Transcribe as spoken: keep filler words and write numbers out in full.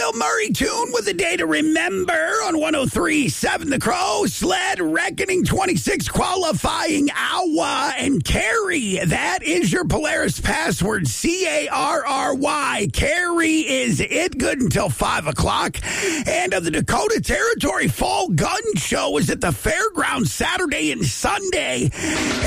Bill Murray tune with a day to remember on one oh three point seven The Crow. Sled Reckoning twenty-six qualifying hour. And Carrie, that is your Polaris password, C A R R Y. Carrie is it. Good until five o'clock. And uh, the Dakota Territory Fall Gun Show is at the fairgrounds Saturday and Sunday.